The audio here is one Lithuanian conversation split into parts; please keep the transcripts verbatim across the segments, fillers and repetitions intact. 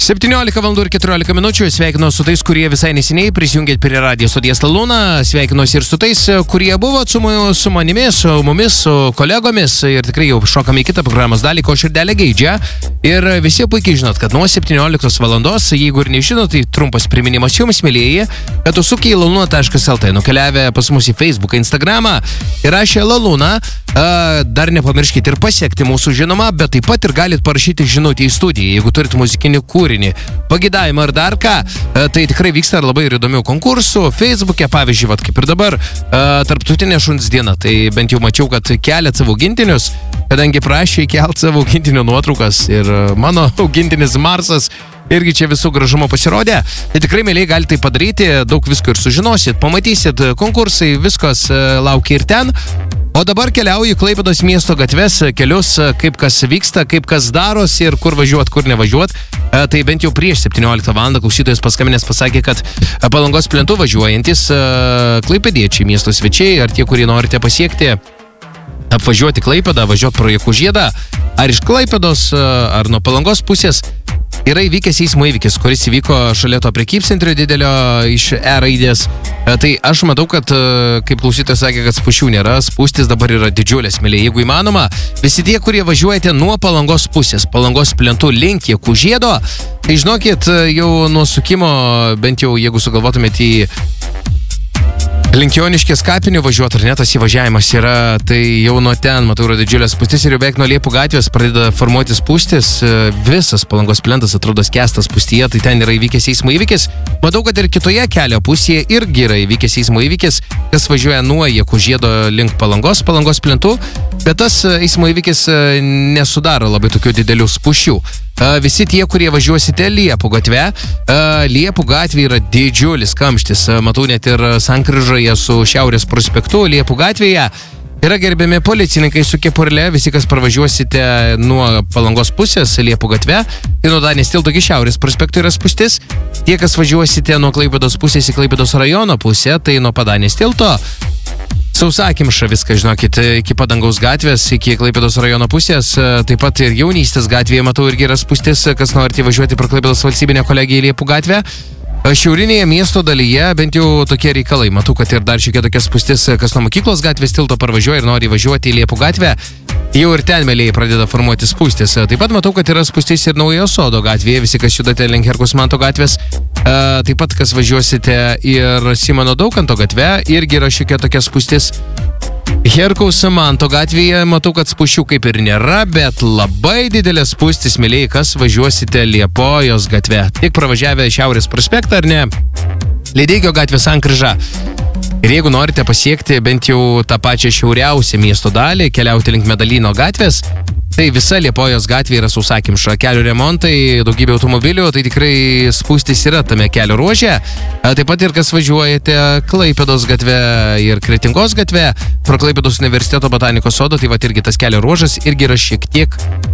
septyniolika valandų ir keturiolika minučių. Sveikinu su tais, kurie visai neseniai prisijungėt prie radijo stoties La Luna. Sveikinuosi ir su tais, kurie buvo su, su manimi, su mumis, su kolegomis. Ir tikrai jau šokame į kitą programos dalį, ko širdelė geidžia. Ir visi puikiai žinot, kad nuo septynioliktos valandos, jeigu ir nežinot, tai trumpas priminimas jums, mėlyjeji, kad užsukę į laluna taškas el tė, nukeliavę pas mus į Facebooką, Instagramą ir rašė La Luna. Dar nepamirškite ir pasiekti mūsų žinoma, bet taip pat ir galit parašyti žinutę į studiją, jeigu turit muzikinį kūrinį, pagidavimą ar dar ką, tai tikrai vyksta labai ir įdomių konkursų. Facebook'e, pavyzdžiui, vat kaip ir dabar, tarptautinė šuns diena, tai bent jau mačiau, kad keliat savo augintinius, kadangi prašė kelt savo augintinių nuotraukas ir mano augintinis Marsas irgi čia visų gražumo pasirodė. Tai tikrai, mėlyje, galite tai padaryti, daug visko ir sužinosit, pamatysit konkursai, viskas laukia ir ten. O dabar keliauju Klaipėdos miesto gatves, kelius, kaip kas vyksta, kaip kas daros ir kur važiuot, kur nevažiuot. Tai bent jau prieš septynioliktą valandą klausytojas paskambinęs pasakė, kad Palangos plentu važiuojantis klaipėdiečiai, miesto svečiai, ar tie, kurie norite pasiekti, apvažiuoti Klaipėdą, važiuoti pro Jakūžiedą, ar iš Klaipėdos, ar nuo Palangos pusės, yra įvykęs eismo įvykis, kuris įvyko šalia to prekybcentrio didelio iš E raidės. Tai aš matau, kad, kaip klausytojas sakė, kad spūsčių nėra, spūstis dabar yra didžiulės, mėlyje. Jeigu įmanoma, visi tie, kurie važiuojate nuo Palangos pusės, Palangos plentu link Jakūžiedo, tai žinokit, jau nuo sukimo, bent jau jeigu sugalvotumėte į link Joniškės kapinių važiuoti, ar ne, tas įvažiavimas yra, tai jau nuo ten, matau, yra didžiulės spūstis ir jau beveik nuo Liepų gatvės pradeda formuoti spūstis, visas Palangos plentas atrodo skęstas spūstyje, tai ten yra įvykęs eismo įvykis. Matau, kad ir kitoje kelio pusėje irgi yra įvykęs eismo įvykis, kas važiuoja nuo Jakūžiedo link Palangos, Palangos plentų, bet tas eismo įvykis nesudaro labai tokių didelių spūsčių. Visi tie, kurie važiuosite Liepų gatve, Liepų gatvė yra didžiulis kamštis, matau net ir sankryžoje su Šiaurės prospektu Liepų gatvėje. Yra gerbiami policininkai su kepurle, visi, kas pravažiuosite nuo Palangos pusės Liepų gatve, tai nuo Danės tilto iki Šiaurės prospekto yra spūstis. Tie, kas važiuosite nuo Klaipėdos pusės į Klaipėdos rajono pusę, tai nuo Padanės tilto sausakimša viską, žinokit, iki Padangaus gatvės, iki Klaipėdos rajono pusės, taip pat ir Jaunystės gatvėje, matau, irgi yra spūstis, kas norite važiuoti pro Klaipėdos valstybinę kolegiją į Liepų gatvę. Šiaurinėje miesto dalyje bent jau tokie reikalai. Matau, kad ir dar šiek tokia spūstis, kas nuo Mokyklos gatvės tilto parvažiuoja ir nori važiuoti į Liepų gatvę. Jau ir ten, mėlyje, pradeda formuoti spūstis. Taip pat matau, kad yra spūstis ir Naujojo Sodo gatvėje, visi, kas judate link Herkaus Manto gatvės. Taip pat, kas važiuosite ir Simono Daukanto gatve, irgi yra šiek tokia spūstis. Herkaus Manto gatvėje matau, kad spūsčių kaip ir nėra, bet labai didelės spūstis, mėlyje, kas važiuosite Liepojos gatve. Tik pravažiavę Šiaurės prospektą, ar ne? Ledeikio gatvės sankryža. Ir jeigu norite pasiekti bent jau tą pačią šiauriausią miesto dalį, keliauti link Medalyno gatvės, tai visa Liepojos gatvė yra sausakimša. Kelių remontai, daugybė automobilių, tai tikrai spūstis yra tame kelio ruože. Taip pat ir kas važiuojate Klaipėdos gatve ir Kretingos gatve, pro Klaipėdos universiteto botanikos sodo, tai va irgi tas kelio ruožas irgi yra šiek tiek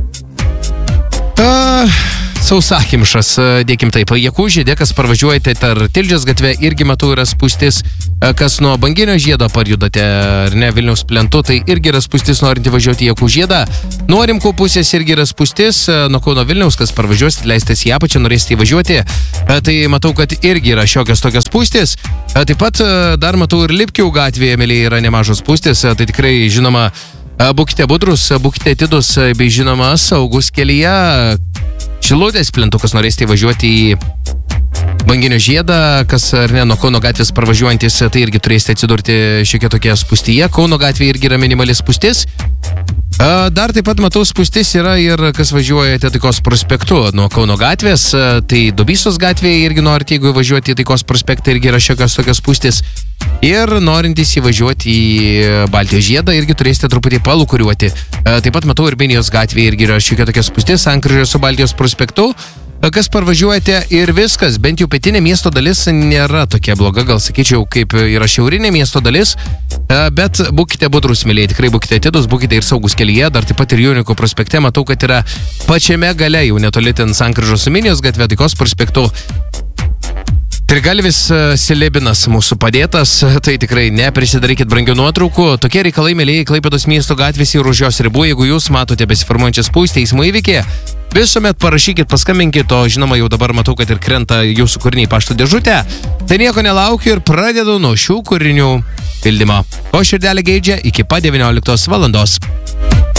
Uh, sausakimšas, dėkim taip, Jakūžėdė, kas parvažiuojate tar Tilžės gatve, irgi matau yra spūstis, kas nuo Banginio žiedo parjudate, ar ne, Vilniaus plentu, tai irgi yra spūstis, norinti važiuoti į Jakūžėdą. Nuo Rimkų pusės irgi yra spūstis, nuo Kauno Vilniaus, kas parvažiuosite, leistės į apačią, norėsite įvažiuoti, tai matau, kad irgi yra šiokios tokios spūstis. Taip pat dar matau ir Lipkių gatvėje, mėlyje, yra nemažos spūstis, tai tikrai, žinoma, būkite budrus, būkite atidus, bei žinoma, saugus kelyje. Šilutės plentu, kas norėsite įvažiuoti į Banginio žiedą, kas, ar ne, nuo Kauno gatvės parvažiuojantis, tai irgi turėsite atsidurti šiek tiek tokia spūstyje. Kauno gatvė irgi yra minimali spūstis. Dar taip pat matau spūstis yra ir kas važiuojate Taikos prospektu nuo Kauno gatvės, tai Dubysos gatvėje irgi norite, jeigu važiuoti į Taikos prospektą, irgi yra šiokios tokios spūstis. Ir norintys įvažiuoti į Baltijos žiedą, irgi turėsite truputį palūkuriuoti. Taip pat matau ir Minijos gatvėje irgi yra šiokia tokia spūstis, sankryžoje su Baltijos prospektu. Kas parvažiuojate ir viskas, bent jau pietinė miesto dalis nėra tokia bloga, gal sakyčiau, kaip yra šiaurinė miesto dalis, bet būkite budrus, mėlyje, tikrai būkite atidus, būkite ir saugus kelyje, dar taip pat ir Joniko prospekte, matau, kad yra pačiame gale, jau netoli ten sankryžos su Minijos gatve, Taikos prospektu. Trigalvis Selebinas mūsų padėtas, tai tikrai neprisidarykit brangių nuotraukų. Tokie reikalai, mėlyjei, Klaipėdos miesto gatvėse ir už jos ribų. Jeigu jūs matote besiformuojančią spūstį eismo įvykį, visuomet parašykit, paskambinkit, o žinoma jau dabar matau, kad ir krenta jūsų kūriniai pašto dėžutę. Tai nieko nelaukiu ir pradedu nuo šių kūrinių pildymo. O širdelė geidžia iki pat devynioliktos valandos.